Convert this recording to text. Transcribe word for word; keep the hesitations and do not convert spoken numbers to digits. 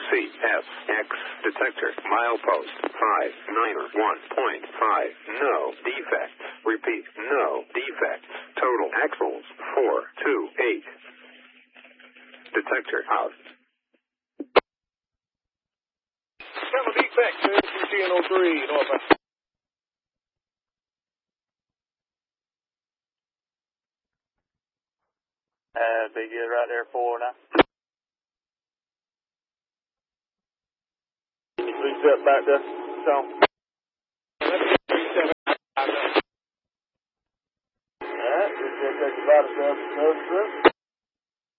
C S X detector milepost five nine one point five. No defects. Repeat, no defects. Total axles four two eight. Detector out. Seven defects, C C N oh three, northbound. Uh, be good right there, four now. Three step back there, Tom. Alright, just take the bottom step,